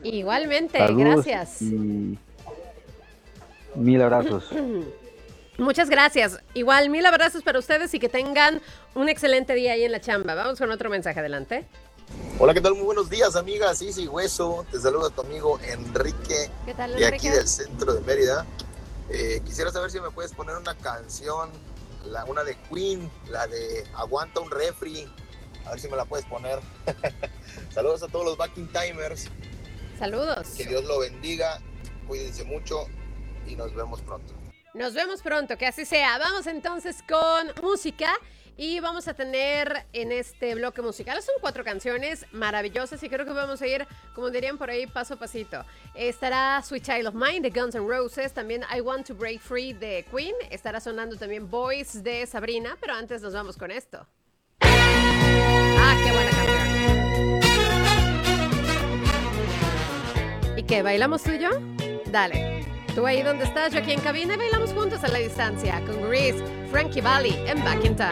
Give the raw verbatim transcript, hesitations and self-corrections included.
Igualmente, Saludos gracias. y mil abrazos. Muchas gracias. Igual, mil abrazos para ustedes y que tengan un excelente día ahí en la chamba. Vamos con otro mensaje, adelante. Hola, ¿qué tal? Muy buenos días, amigas. Sí, sí, Hueso. Te saluda tu amigo Enrique, ¿Qué tal, de aquí Enrique? del centro de Mérida. Eh, quisiera saber si me puedes poner una canción, la, una de Queen, la de Aguanta un refri. A ver si me la puedes poner. Saludos a todos los backing timers. Saludos. Que Dios lo bendiga. Cuídense mucho y nos vemos pronto. Nos vemos pronto, que así sea. Vamos entonces con música y vamos a tener en este bloque musical, son cuatro canciones maravillosas y creo que vamos a ir, como dirían por ahí, paso a pasito. Estará Sweet Child of Mine de Guns N' Roses, también I Want to Break Free de Queen, estará sonando también Boys de Sabrina, pero antes nos vamos con esto. Ah, qué buena canción. ¿Y qué, bailamos tú y yo? Dale. Tú ahí donde estás, yo aquí en cabina, bailamos juntos a la distancia con Grease, Frankie Valli en Back in Time.